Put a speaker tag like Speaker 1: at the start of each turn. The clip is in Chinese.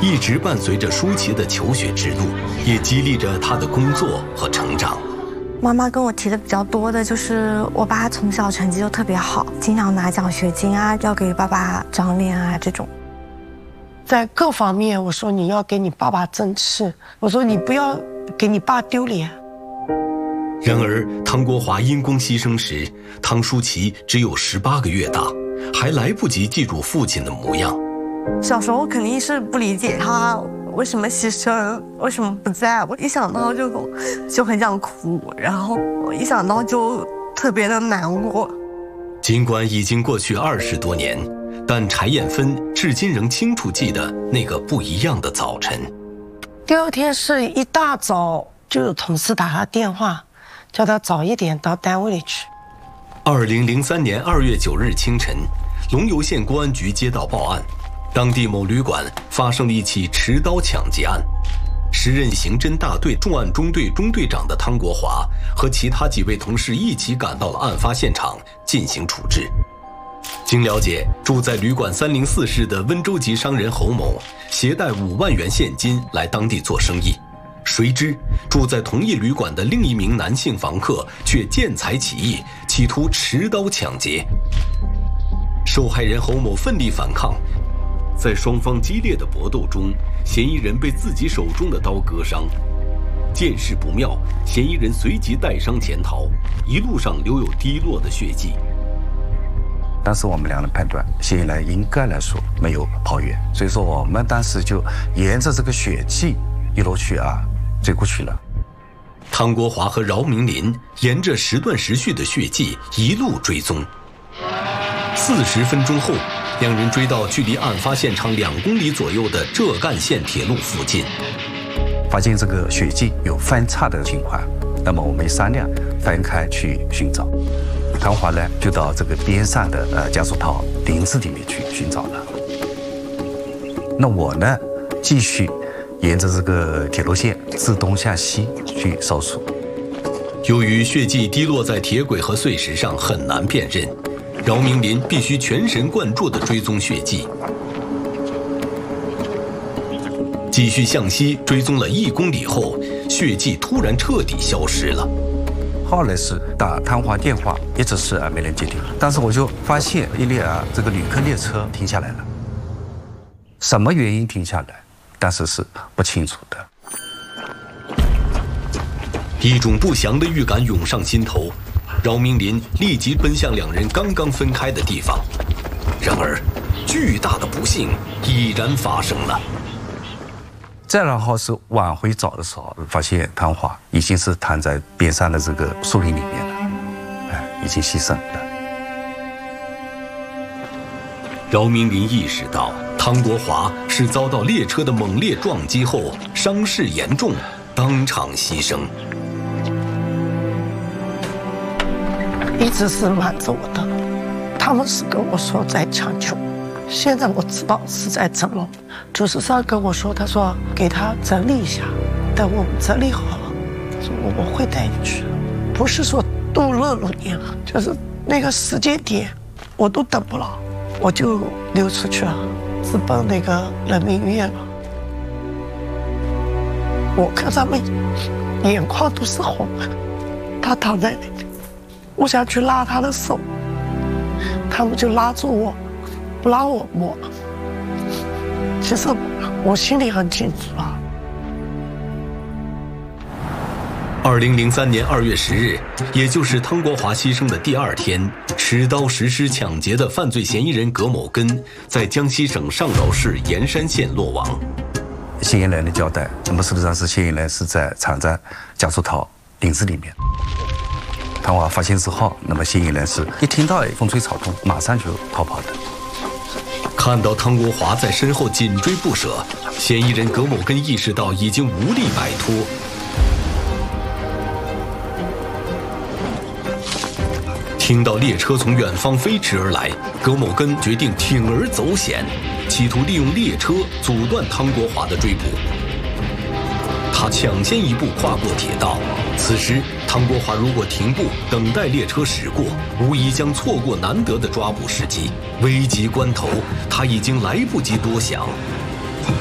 Speaker 1: 一直伴随着舒淇的求学之路，也激励着她的工作和成长。
Speaker 2: 妈妈跟我提的比较多的就是我爸从小成绩就特别好，经常拿奖学金啊，要给爸爸长脸啊这种。
Speaker 3: 在各方面，我说你要给你爸爸争气，我说你不要给你爸丢脸。
Speaker 1: 然而，汤国华因公牺牲时，汤舒淇只有18个月大，还来不及记住父亲的模样。
Speaker 2: 小时候肯定是不理解他为什么牺牲，为什么不在。我一想到就很想哭，然后我一想到就特别的难过。
Speaker 1: 尽管已经过去20多年，但柴艳芬至今仍清楚记得那个不一样的早晨。
Speaker 3: 第二天是一大早就有同事打他电话，叫他早一点到单位里去。
Speaker 1: 2003年2月9日清晨，龙游县公安局接到报案，当地某旅馆发生了一起持刀抢劫案。时任刑侦大队重案中队中队长的汤国华和其他几位同事一起赶到了案发现场进行处置。经了解，住在旅馆304室的温州籍商人侯某携带5万元现金来当地做生意，谁知住在同一旅馆的另一名男性房客却见财起意，企图持刀抢劫。受害人侯某奋力反抗，在双方激烈的搏斗中，嫌疑人被自己手中的刀割伤。见势不妙，嫌疑人随即带伤潜逃，一路上留有滴落的血迹。
Speaker 4: 当时我们两人判断，嫌疑人应该来说没有跑远，所以说我们当时就沿着这个血迹一路去追过去了。
Speaker 1: 汤国华和饶明林沿着时断时续的血迹一路追踪，40分钟后，两人追到距离案发现场2公里左右的浙赣线铁路附近，
Speaker 4: 发现这个血迹有分叉的情况，那么我们商量分开去寻找。汤华呢就到这个边上的江苏套林子里面去寻找了。那我呢继续沿着这个铁路线自东向西去搜索。
Speaker 1: 由于血迹滴落在铁轨和碎石上很难辨认，饶明林必须全神贯注地追踪血迹。继续向西追踪了1公里后，血迹突然彻底消失了。
Speaker 4: 后来是打汤华电话，一直是没人接听。当时我就发现一列这个旅客列车停下来了，什么原因停下来，当时是不清楚的。
Speaker 1: 一种不祥的预感涌上心头，饶明林立即奔向两人刚刚分开的地方。然而，巨大的不幸已然发生了。
Speaker 4: 再然后是往回找的时候，发现汤华已经是躺在边上的这个树林里面了，已经牺牲了。
Speaker 1: 饶明林意识到汤国华是遭到列车的猛烈撞击后伤势严重，当场牺牲。
Speaker 3: 一直是瞒着我的，他们是跟我说在抢救，现在我知道是在整容。主治上跟我说，他说给他整理一下，等我们整理好了，说我会带你去，不是说度日如年了，就是那个时间点我都等不了，我就溜出去了，直奔那个人民医院了。我看他们眼眶都是红的，他躺在那里，我想去拉他的手，他们就拉住我，不让我摸。其实我心里很清楚啊。
Speaker 1: 2003年2月10日，也就是汤国华牺牲的第2天，持刀实施抢劫的犯罪嫌疑人葛某根在江西省上饶市盐山县落网。
Speaker 4: 嫌疑人的交代，那么实际上是嫌疑人是藏在江苏套林子里面。汤华发现之后，那么嫌疑人是一听到风吹草动，马上就逃跑的。
Speaker 1: 看到汤国华在身后紧追不舍，嫌疑人葛某根意识到已经无力摆脱。听到列车从远方飞驰而来，葛某根决定铤而走险，企图利用列车阻断汤国华的追捕。他抢先一步跨过铁道，此时汤国华如果停步等待列车驶过，无疑将错过难得的抓捕时机。危急关头，他已经来不及多想，